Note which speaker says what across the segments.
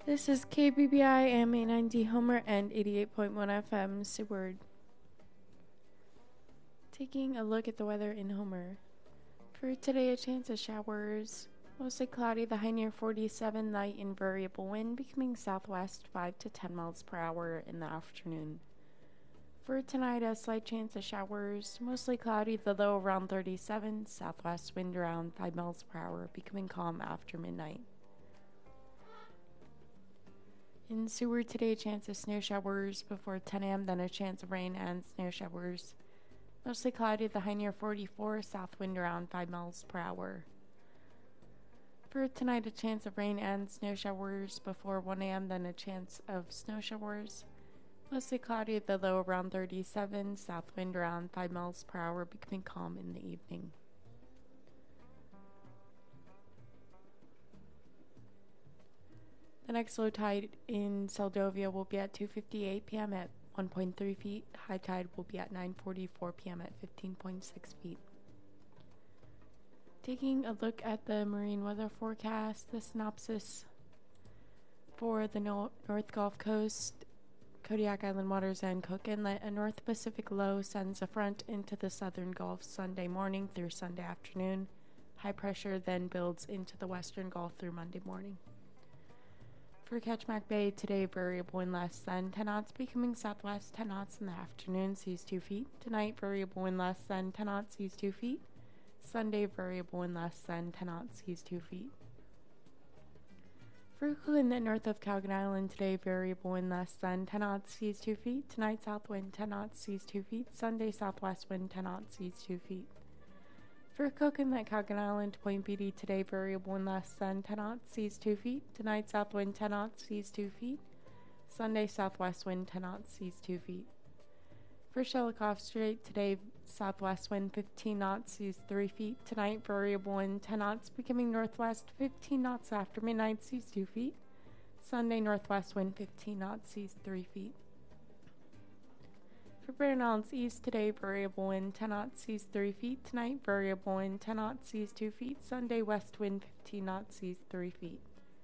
Speaker 1: This is KBBI AM 890 Homer and 88.1 FM Seward. Taking a look at the weather in Homer. For today, a chance of showers. Mostly cloudy, the high near 47, light and variable wind, becoming southwest 5 to 10 miles per hour in the afternoon. For tonight, a slight chance of showers. Mostly cloudy, the low around 37, southwest wind around 5 miles per hour, becoming calm after midnight. In Seward today, a chance of snow showers before 10 a.m., then a chance of rain and snow showers. Mostly cloudy, the high near 44, south wind around 5 miles per hour. For tonight, a chance of rain and snow showers before 1 a.m., then a chance of snow showers. Mostly cloudy, the low around 37, south wind around 5 miles per hour, becoming calm in the evening. The next low tide in Seldovia will be at 2:58 p.m. at 1.3 feet. High tide will be at 9:44 p.m. at 15.6 feet. Taking a look at the marine weather forecast, the synopsis for the North Gulf Coast, Kodiak Island waters, and Cook Inlet, a North Pacific low sends a front into the southern Gulf Sunday morning through Sunday afternoon. High pressure then builds into the western Gulf through Monday morning. For Ketchikan Bay, today variable wind less than 10 knots, becoming southwest 10 knots in the afternoon, seas 2 feet. Tonight, variable wind less than 10 knots, seas 2 feet. Sunday, variable wind less than 10 knots, seas 2 feet. For Cook Inlet north of Calgon Island, today variable wind less than 10 knots, seas 2 feet. Tonight, south wind 10 knots, seas 2 feet. Sunday, southwest wind 10 knots, seas 2 feet. For Cook Inlet, Calgon Island, Point Beatty, today variable wind less than 10 knots, seas 2 feet. Tonight, south wind 10 knots, seas 2 feet. Sunday, southwest wind 10 knots, seas 2 feet. For Shelikof Strait, today southwest wind 15 knots, seas 3 feet. Tonight, variable wind 10 knots, becoming northwest 15 knots after midnight, seas 2 feet. Sunday, northwest wind 15 knots, seas 3 feet. For Barren Islands East, today variable wind 10 knots, seas 3 feet. Tonight, variable wind 10 knots, seas 2 feet. Sunday, west wind 15 knots, seas 3 feet.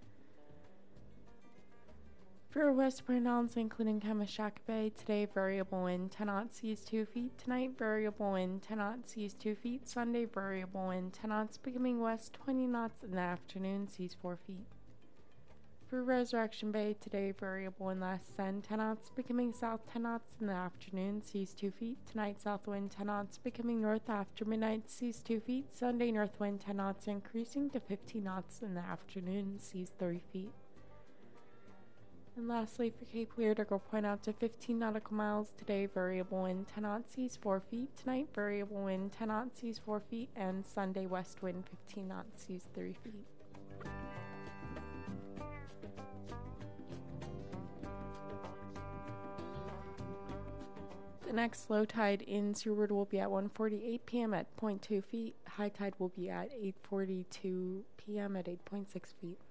Speaker 1: For West Barren Islands, including Kamishaka Bay, today variable wind 10 knots, seas 2 feet. Tonight, variable wind 10 knots, seas 2 feet. Sunday, variable wind 10 knots, becoming west 20 knots in the afternoon, seas 4 feet. For Resurrection Bay, today variable wind less than 10 knots, becoming south 10 knots in the afternoon, seas 2 feet. Tonight, south wind 10 knots, becoming north after midnight, seas 2 feet. Sunday, north wind 10 knots, increasing to 15 knots in the afternoon, seas 3 feet. And lastly, for Cape Weird, I will point out to 15 nautical miles. Today, variable wind 10 knots, seas 4 feet. Tonight, variable wind 10 knots, seas 4 feet. And Sunday, west wind 15 knots, seas 3 feet. The next low tide in Seward will be at 1:48 p.m. at 0.2 feet. High tide will be at 8:42 p.m. at 8.6 feet.